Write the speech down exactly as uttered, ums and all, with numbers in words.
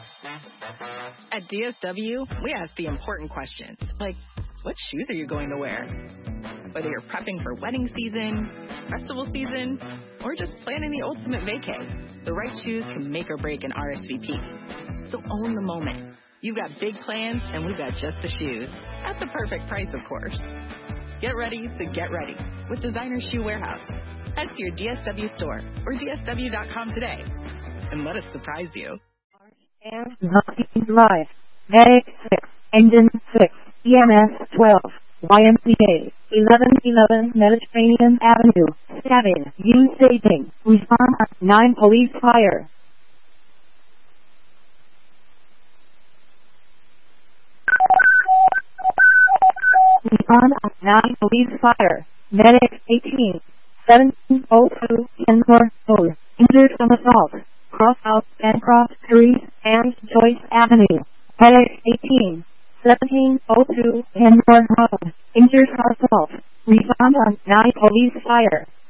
At D S W, we ask the important questions, like, what shoes are you going to wear? Whether you're prepping for wedding season, festival season, or just planning the ultimate vacay, the right shoes can make or break an R S V P. So own the moment. You've got big plans, and we've got just the shoes. At the perfect price, of course. Get ready to get ready with Designer Shoe Warehouse. Head to your D S W store or D S W dot com today and let us surprise you. And Knoxville Drive, Medic six, Engine six, E M S twelve, Y M C A, eleven eleven Mediterranean Avenue, Sabin, use staging, respond at nine police fire. Respond at nine police fire, Medic eighteen, seventeen oh two, Kenmore Road, injured from assault. Cross out Bancroft Street and Joyce Avenue. Medic eighteen, seventeen oh two, Kenmore Road, injured from assault. Respond on nine police fire.